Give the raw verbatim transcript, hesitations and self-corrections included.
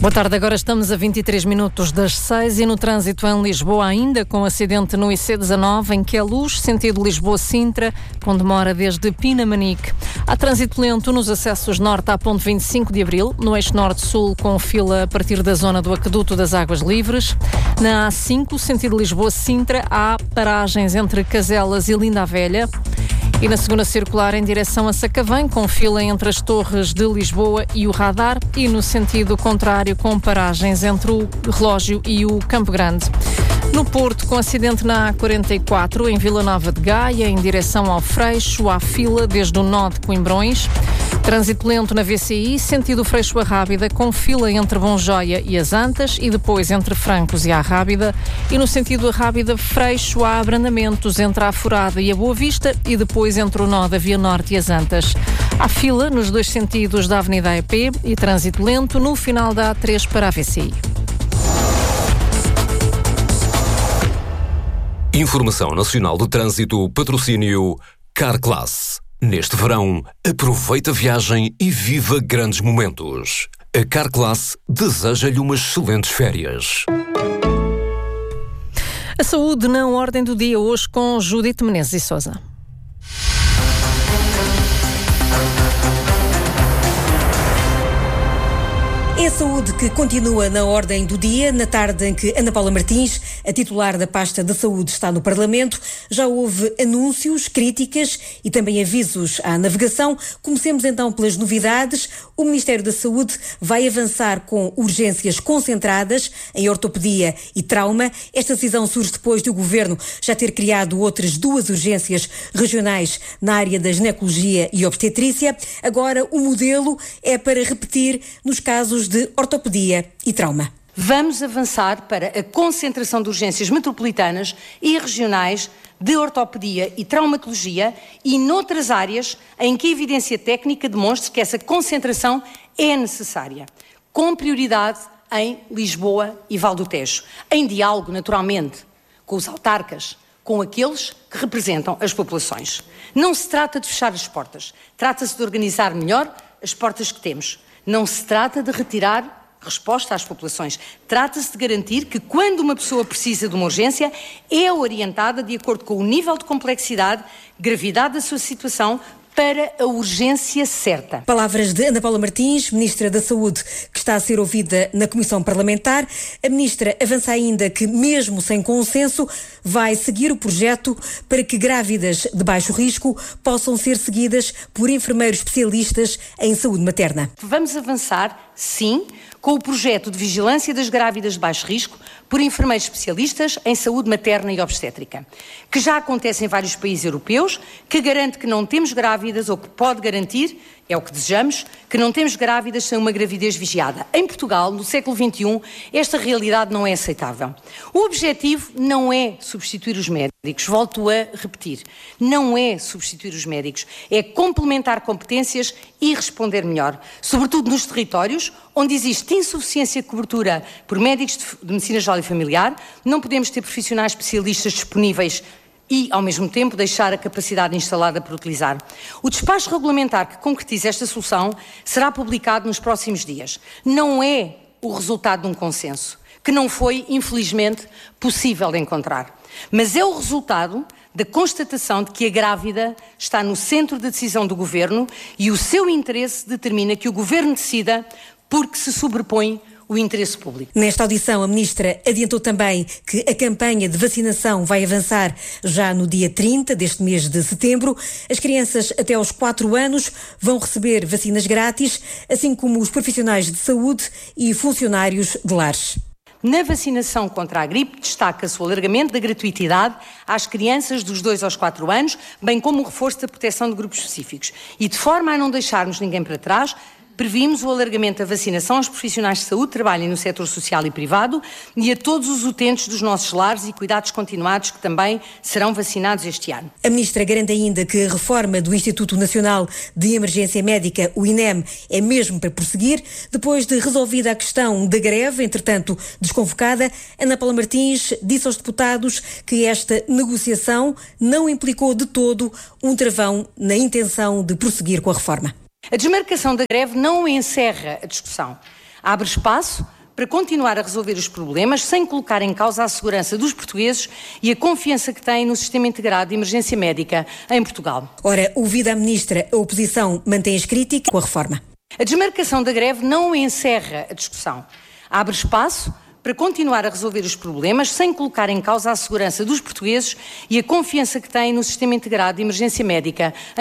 Boa tarde, agora estamos a vinte e três minutos das seis e no trânsito em Lisboa ainda com acidente no I C dezanove em Queluz, sentido Lisboa-Sintra, com demora desde Pinamanique. Há trânsito lento nos acessos norte à ponte vinte e cinco de Abril, no eixo norte-sul com fila a partir da zona do Aqueduto das Águas Livres. Na A cinco, sentido Lisboa-Sintra, há paragens entre Caselas e Linda a Velha. E na segunda circular em direção a Sacavém, com fila entre as Torres de Lisboa e o Radar, e no sentido contrário com paragens entre o Relógio e o Campo Grande. No Porto, com acidente na A quarenta e quatro, em Vila Nova de Gaia, em direção ao Freixo, há fila desde o nó de Coimbrões. Trânsito lento na V C I, sentido Freixo a Rábida, com fila entre Bonjoia e as Antas e depois entre Francos e a Rábida. E no sentido a Rábida, Freixo, há abrandamentos entre a Furada e a Boa Vista e depois entre o nó da Via Norte e as Antas. Há fila nos dois sentidos da Avenida A E P e trânsito lento no final da A três para a V C I. Informação Nacional de Trânsito, patrocínio Carclass. Neste verão, aproveita a viagem e viva grandes momentos. A Carclass deseja-lhe umas excelentes férias. A saúde na ordem do dia hoje com Judite Menezes e Sousa. É a saúde que continua na ordem do dia, na tarde em que Ana Paula Martins, a titular da pasta de saúde, está no Parlamento. Já houve anúncios, críticas e também avisos à navegação. Comecemos então pelas novidades. O Ministério da Saúde vai avançar com urgências concentradas em ortopedia e trauma. Esta decisão surge depois do Governo já ter criado outras duas urgências regionais na área da ginecologia e obstetrícia. Agora o modelo é para repetir nos casos de ortopedia e trauma. Vamos avançar para a concentração de urgências metropolitanas e regionais de ortopedia e traumatologia e noutras áreas em que a evidência técnica demonstre que essa concentração é necessária, com prioridade em Lisboa e Val do Tejo, em diálogo, naturalmente, com os autarcas, com aqueles que representam as populações. Não se trata de fechar as portas, trata-se de organizar melhor as portas que temos. Não se trata de retirar resposta às populações. Trata-se de garantir que, quando uma pessoa precisa de uma urgência, é orientada de acordo com o nível de complexidade, gravidade da sua situação, para a urgência certa. Palavras de Ana Paula Martins, Ministra da Saúde, que está a ser ouvida na Comissão Parlamentar. A Ministra avança ainda que, mesmo sem consenso, vai seguir o projeto para que grávidas de baixo risco possam ser seguidas por enfermeiros especialistas em saúde materna. Vamos avançar, sim, com o projeto de vigilância das grávidas de baixo risco por enfermeiros especialistas em saúde materna e obstétrica, que já acontece em vários países europeus, que garante que não temos grávidas, ou que pode garantir, é o que desejamos, que não temos grávidas sem uma gravidez vigiada. Em Portugal, no século vinte e um, esta realidade não é aceitável. O objetivo não é substituir os médicos, volto a repetir, não é substituir os médicos, é complementar competências e responder melhor, sobretudo nos territórios onde existe insuficiência de cobertura por médicos de medicina geral e familiar. Não podemos ter profissionais especialistas disponíveis e, ao mesmo tempo, deixar a capacidade instalada por utilizar. O despacho regulamentar que concretiza esta solução será publicado nos próximos dias. Não é o resultado de um consenso, que não foi, infelizmente, possível de encontrar, mas é o resultado da constatação de que a grávida está no centro da decisão do Governo e o seu interesse determina que o Governo decida porque se sobrepõe o interesse público. Nesta audição, a Ministra adiantou também que a campanha de vacinação vai avançar já no dia trinta deste mês de setembro. As crianças até aos quatro anos vão receber vacinas grátis, assim como os profissionais de saúde e funcionários de lares. Na vacinação contra a gripe, destaca-se o alargamento da gratuitidade às crianças dos dois aos quatro anos, bem como o reforço da proteção de grupos específicos. E de forma a não deixarmos ninguém para trás, previmos o alargamento da vacinação aos profissionais de saúde que trabalhem no setor social e privado e a todos os utentes dos nossos lares e cuidados continuados que também serão vacinados este ano. A Ministra garante ainda que a reforma do Instituto Nacional de Emergência Médica, o INEM, é mesmo para prosseguir. Depois de resolvida a questão da greve, entretanto desconvocada, Ana Paula Martins disse aos deputados que esta negociação não implicou de todo um travão na intenção de prosseguir com a reforma. A desmarcação da greve não encerra a discussão. Abre espaço para continuar a resolver os problemas sem colocar em causa a segurança dos portugueses e a confiança que têm no Sistema Integrado de Emergência Médica em Portugal. Ora, ouvida a Ministra, a oposição mantém as críticas com a reforma. A desmarcação da greve não encerra a discussão. Abre espaço para continuar a resolver os problemas sem colocar em causa a segurança dos portugueses e a confiança que têm no Sistema Integrado de Emergência Médica